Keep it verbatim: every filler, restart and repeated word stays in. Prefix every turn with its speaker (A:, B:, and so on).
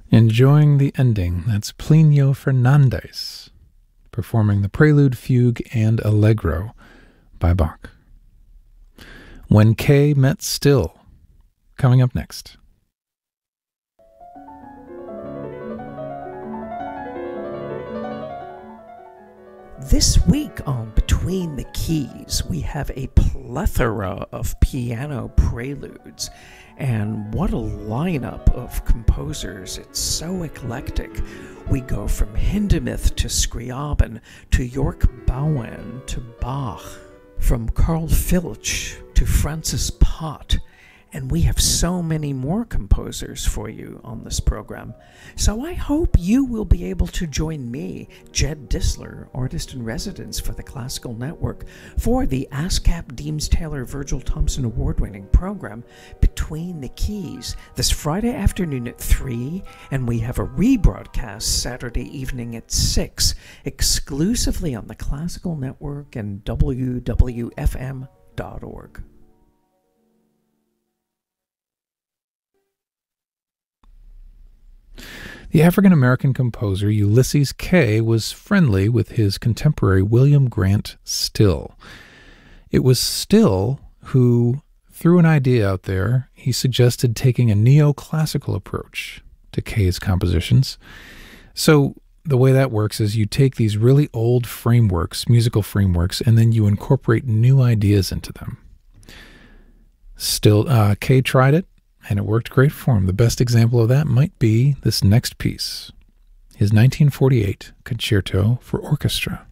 A: Enjoying the ending, that's Plinio Fernandez performing the Prelude, Fugue, and Allegro by Bach. When Kay Met Still, coming up next.
B: This week on Between the Keys, we have a plethora of piano preludes, and what a lineup of composers. It's so eclectic. We go from Hindemith to Scriabin to York Bowen to Bach, from Carl Filch to Francis Pott, and we have so many more composers for you on this program. So I hope you will be able to join me, Jed Disler, Artist-in-Residence for the Classical Network, for the ASCAP Deems Taylor Virgil Thompson Award-winning program, Between the Keys, this Friday afternoon at three, and we have a rebroadcast Saturday evening at six, exclusively on the Classical Network and W W F M dot org.
A: The African-American composer Ulysses Kay was friendly with his contemporary William Grant Still. It was Still who threw an idea out there. He suggested taking a neoclassical approach to Kay's compositions. So the way that works is you take these really old frameworks, musical frameworks, and then you incorporate new ideas into them. Still, uh, Kay tried it, and it worked great for him. The best example of that might be this next piece, his nineteen forty-eight Concerto for Orchestra.